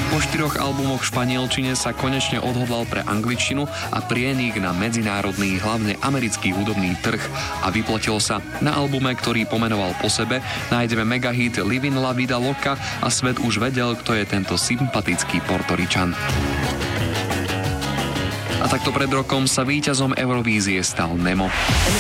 Po 4 albumoch v španielčine sa konečne odhodlal pre angličtinu a prienik na medzinárodný, hlavne americký hudobný trh a vyplatil sa. Na albume, ktorý pomenoval po sebe, nájdeme megahit Livin la vida loca a svet už vedel, kto je tento sympatický Portoričan. A takto pred rokom sa víťazom Eurovízie stal Nemo.